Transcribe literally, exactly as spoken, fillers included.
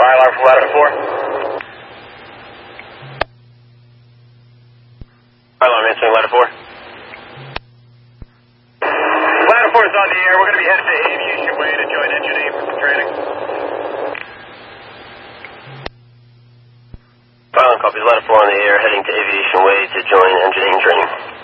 Mylar for ladder four. Mylar, answering ladder four. Ladder four is on the air. We're going to be headed to Aviation Way to join Engine eight for some training. Mylar copies ladder four on the air, heading to Aviation Way to join Engine eight training.